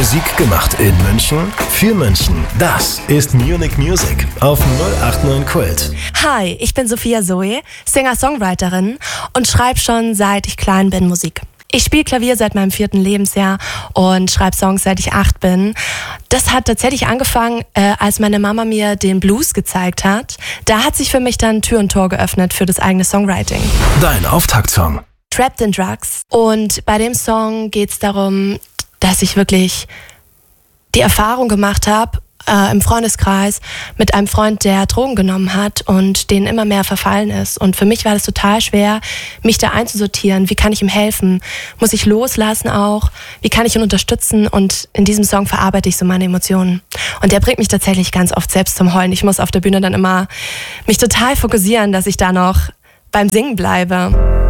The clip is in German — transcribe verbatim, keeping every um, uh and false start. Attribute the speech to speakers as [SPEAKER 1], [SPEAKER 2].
[SPEAKER 1] Musik gemacht in München, für München. Das ist Munich Music auf null acht neun Kult.
[SPEAKER 2] Hi, ich bin Sophia Zoe, Singer-Songwriterin und schreibe schon seit ich klein bin Musik. Ich spiele Klavier seit meinem vierten Lebensjahr und schreibe Songs seit ich acht bin. Das hat tatsächlich angefangen, äh, als meine Mama mir den Blues gezeigt hat. Da hat sich für mich dann Tür und Tor geöffnet für das eigene Songwriting.
[SPEAKER 1] Dein Auftaktsong.
[SPEAKER 2] Trapped in Drugs. Und bei dem Song geht es darum, dass ich wirklich die Erfahrung gemacht habe, äh, im Freundeskreis mit einem Freund, der Drogen genommen hat und denen immer mehr verfallen ist. Und für mich war das total schwer, mich da einzusortieren. Wie kann ich ihm helfen? Muss ich loslassen auch? Wie kann ich ihn unterstützen? Und in diesem Song verarbeite ich so meine Emotionen. Und der bringt mich tatsächlich ganz oft selbst zum Heulen. Ich muss auf der Bühne dann immer mich total fokussieren, dass ich da noch beim Singen bleibe.